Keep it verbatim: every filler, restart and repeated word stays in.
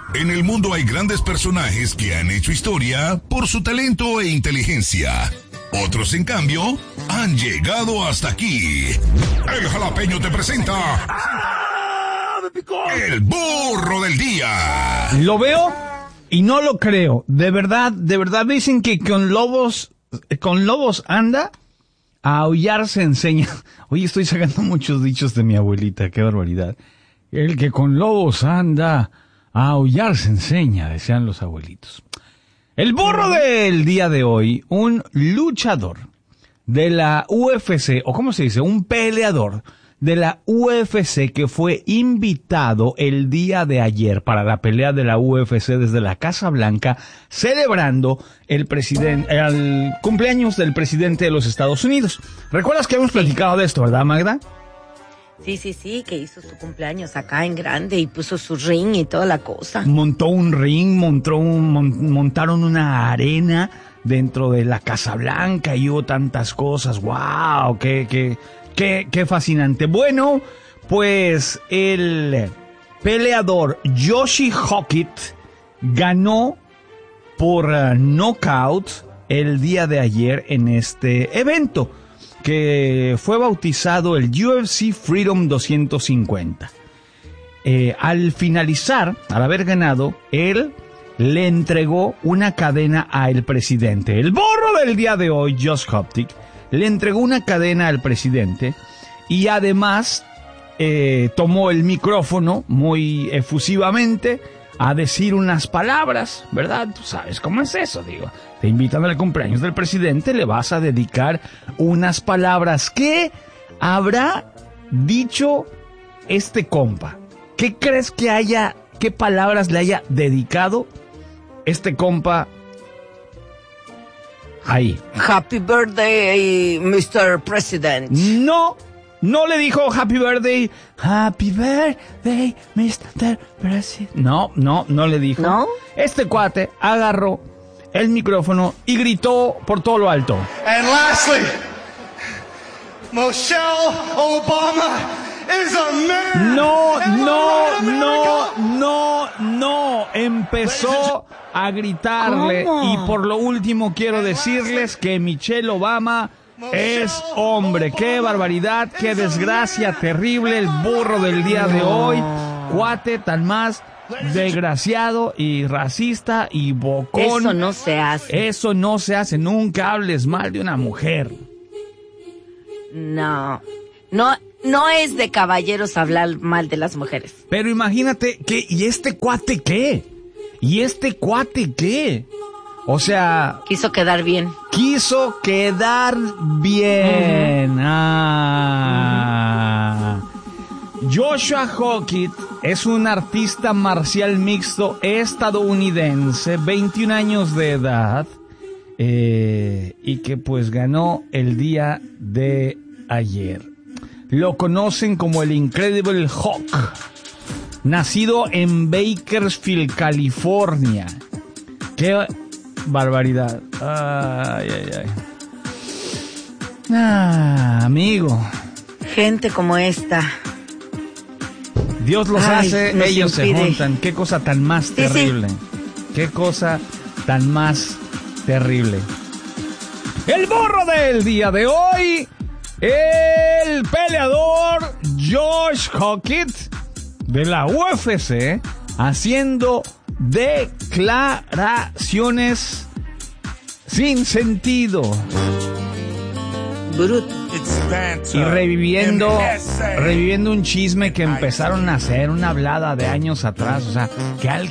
En el mundo hay grandes personajes que han hecho historia por su talento e inteligencia. Otros, en cambio, han llegado hasta aquí. El Jalapeño te presenta... El burro del día. Lo veo y no lo creo. De verdad, de verdad dicen que con lobos, con lobos anda, a aullar se enseña. Oye, estoy sacando muchos dichos de mi abuelita, qué barbaridad. El que con lobos anda, a aullar se enseña, decían los abuelitos. El burro del día de hoy, un luchador de la U F C, o ¿cómo se dice? Un peleador de la U F C que fue invitado el día de ayer para la pelea de la U F C desde la Casa Blanca, celebrando el presidente, el cumpleaños del presidente de los Estados Unidos. ¿Recuerdas que hemos platicado de esto, verdad, Magda? Sí, sí, sí, que hizo su cumpleaños acá en grande y puso su ring y toda la cosa. Montó un ring, montó un, mon, montaron una arena dentro de la Casa Blanca y hubo tantas cosas. ¡Wow! ¡Qué, qué, qué, qué fascinante! Bueno, pues el peleador Josh Hawkett ganó por uh, knockout el día de ayer en este evento, que fue bautizado el U F C Freedom doscientos cincuenta. Eh, al finalizar, al haber ganado, él le entregó una cadena al presidente. El burro del día de hoy, Josh Hawkett, le entregó una cadena al presidente y además eh, tomó el micrófono muy efusivamente a decir unas palabras, ¿verdad? Tú sabes cómo es eso, digo. Te invitan al cumpleaños del presidente, le vas a dedicar unas palabras. ¿Qué habrá dicho este compa? ¿Qué crees que haya, qué palabras le haya dedicado este compa ahí? Happy birthday, mister President. No, no le dijo happy birthday, happy birthday, mister President. No, no, no le dijo. ¿No? Este cuate agarró el micrófono y gritó por todo lo alto. And lastly, Michelle Obama is America. No, no, no, no, no. Empezó a gritarle. ¿Cómo? Y por lo último quiero decirles que Michelle Obama es hombre. Qué barbaridad, qué desgracia terrible el burro del día de hoy. Cuate tan más desgraciado y racista y bocón. Eso no se hace. Eso no se hace. Nunca hables mal de una mujer. No, no, no es de caballeros hablar mal de las mujeres. Pero imagínate que, ¿y este cuate qué? ¿Y este cuate qué? O sea, Quiso quedar bien. quiso quedar bien. Uh-huh. Ah. Joshua Hawkett es un artista marcial mixto estadounidense, veintiún años de edad, eh, y que pues ganó el día de ayer. Lo conocen como el Incredible Hulk. Nacido en Bakersfield, California. ¡Qué barbaridad! Ay, ay, ay. Ah, amigo. Gente como esta. Dios los Ay, hace, nos ellos impide. se juntan. Qué cosa tan más Sí, terrible. sí. Qué cosa tan más terrible. El burro del día de hoy, el peleador Josh Hawkett de la U F C, haciendo declaraciones sin sentido. Bruto. Y reviviendo, reviviendo un chisme que empezaron a hacer, una hablada de años atrás. O sea, que al